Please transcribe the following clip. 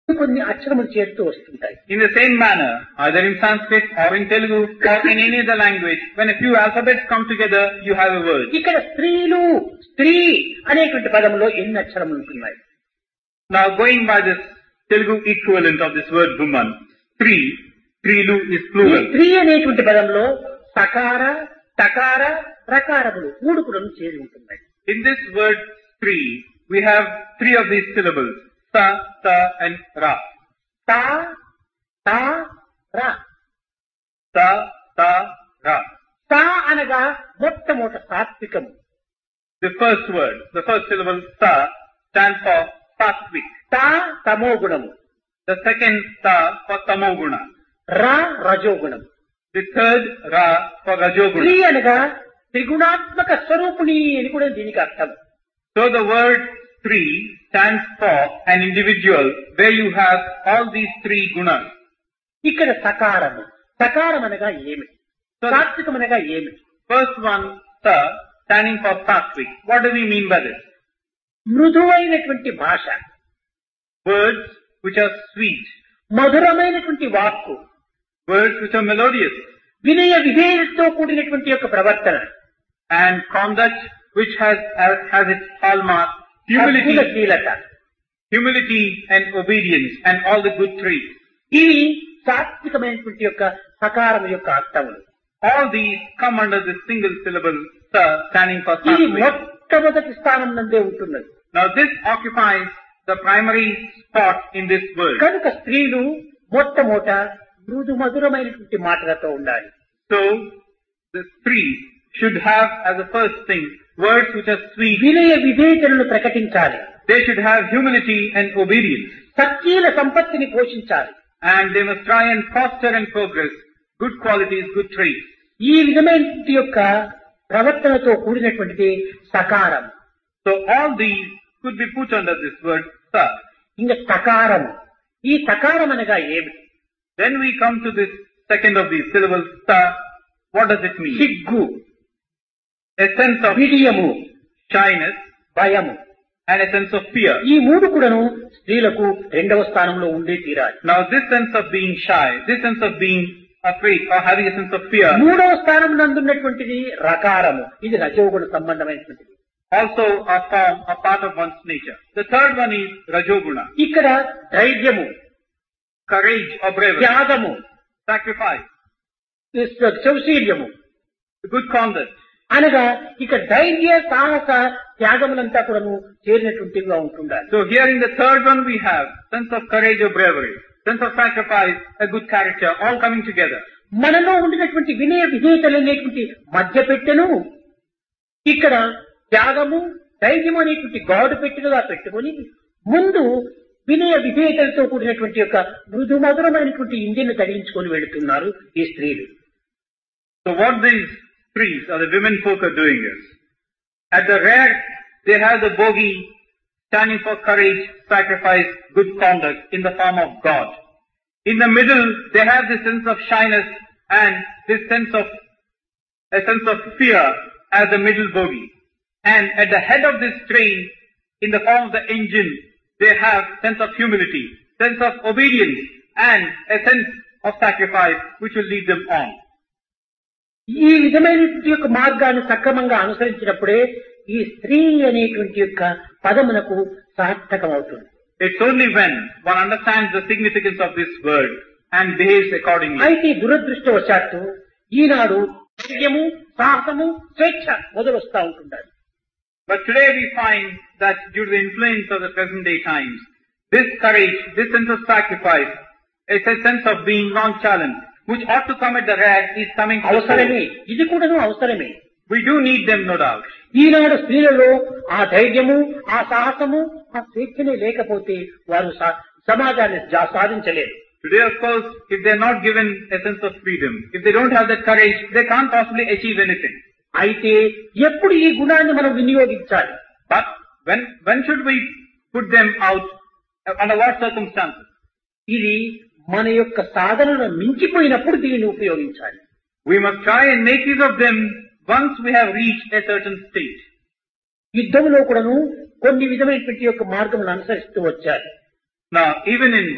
కొన్ని అక్షరములు చేరుతూ వస్తుంటాయి. In the same manner, either in Sanskrit or in Telugu or in any other language, when a few alphabets come together, you have a word. ఇక్కడ స్త్రీలు స్త్రీ అనేటువంటి పదంలో ఎన్ని అక్షరములు ఉంటున్నాయి? Now going by this Telugu equivalent of this word woman, Trilu is ఈ plural. స్త్రీ అనేటువంటి పదంలో సకార తకార రకారములు మూడు కూడా చేరి ఉంటున్నాయి. In this word Tri, we have three of these syllables, Sa, Ta and Ra. తా తా రా. Sa, Ta, Ra. తా అనగా మొట్టమొదట సాత్వికము. The first word, the first syllable Sa stands for Sattvic. తా తమో గుణము. The second Ta for Tamoguna. రా రజోగుణము. The third Ra for స్త్రీ Rajoguna. అనగా త్రిగుణాత్మక స్వరూపిణి అని కూడా దీనికి అర్థం. So the word Tri stands for an individual where you have all these three gunas. ఇక్కడ సకారము. సకారం అనగా ఏమిటి? సాత్వికం అనగా ఏమిటి? First one, Sa, standing for Sattvic. What do we mean by this? మృదువైనటువంటి భాష, Words which are sweet, మధురమైనటువంటి వాక్కు, words which are melodious, వినయ విధేయతతో కూడినటువంటి యొక్క ప్రవర్తన, and conduct which has its hallmark, అద్భుతశీలత. humility and obedience and all the good traits. ఇవి సాత్వికమైనటువంటి యొక్క సకారం యొక్క అర్థములు. All these come under this single syllable Sa, standing for ఇది Sattvic. మొట్టమొదటి స్థానం నందే ఉంటున్నది. Now this occupies the primary spot in this word. కనుక స్త్రీలు మొట్టమొదట మృదు మధురమైనటువంటి మాటలతో ఉండాలి. So the three should have as the first thing words which are sweet. వినయ విధేయతలను ప్రకటించాలి. They should have humility and obedience. సత్శీల సంపత్తిని పోషించాలి. And they must try and foster and progress good qualities, good traits. ఈ విధమైనటువంటి యొక్క ప్రవర్తనతో కూడినటువంటిది సకారం. So all these could be put under this word Sa. ఇంకా సకారం. ఈ సకారం అనగా ఏమిటి? Then we come to this second of these syllables Sa. What does it mean? సిగ్గు, A sense of విడియము, shyness భయము. and a sense of fear. ఈ మూడు కూడాను స్త్రీలకు రెండవ స్థానంలో ఉండే తీరాలి. Now this sense of being shy, this sense of being afraid or having a sense of fear, మూడవ స్థానం నందున్నటువంటిది రకారము. ఇది రజోగుణ సంబంధమైనటువంటిది. also a form, a part of one's nature. The third one is Rajoguna, ఇక్కడ ధైర్యము, courage or bravery, త్యాగము, sacrifice, శౌశీల్యము good conduct. అనగా ఇక ధైర్య సాహస త్యాగములంతా కూడాను చేరినటువంటివిగా ఉంటుండాలి. So here in the third one we have sense of courage or bravery, sense of sacrifice, a good character, all coming together. మనలో ఉండినటువంటి వినయ విధేయతలు అనేటువంటి మధ్య పెట్టెను ఇక్కడ త్యాగము ధైర్యము అనేటువంటి గాడు పెట్టెలుగా పెట్టుకొని ముందు వినయ విధేయతలతో కూడినటువంటి యొక్క మృదు మధురమైనటువంటి ఇంజిన్ తగిలించుకొని వెళుతున్నారు ఈ స్త్రీలు. So what these trees or the women folk are doing is, at the rear they have the bogie standing for courage, sacrifice, good conduct in the form of God. In the middle they have this sense of shyness and this sense of fear as the middle bogie. And at the head of this train, in the form of the engine, they have sense of humility, sense of obedience, and a sense of sacrifice which will lead them on. ఈ విధమైనటువంటి యొక్క మార్గాన్ని సక్రమంగా అనుసరించినప్పుడే ఈ స్త్రీ అనేటువంటి యొక్క పదమునకు సార్థకం అవుతుంది. It's only when one understands the significance of this word and behaves accordingly. అయితే దురదృష్టవశాత్తు ఈనాడు ధైర్యము సాహసము స్వేచ్ఛ మొదలొస్తా ఉంటున్నారు. But today we find that due to the influence of the present day times, this courage, this sense of sacrifice, it's a sense of being nonchalant, which ought to come at the rear, is coming to the అవసరమే, fore. ఇది కూడాను అవసరమే. We do need them, no doubt. ఈనాడు స్త్రీలలో ఆ ధైర్యము ఆ సాహసము ఆ స్వేచ్ఛనే లేకపోతే వారు సమాజాన్ని సాధించలేరు. Today, of course, if they're not given a sense of freedom, if they don't have that courage, they can't possibly achieve anything. అయితే ఎప్పుడు ఈ గుణాన్ని మనం వినియోగించాలి? But when should we put them out? Under what circumstances? ఇది మన యొక్క సాధనను మించిపోయినప్పుడు దీనిని ఉపయోగించాలి. We must try and make use of them once we have reached a certain stage. యుద్ధంలో కూడాను కొన్ని విధమైనటువంటి యొక్క మార్గములను అనుసరిస్తూ వచ్చారు. Now, even in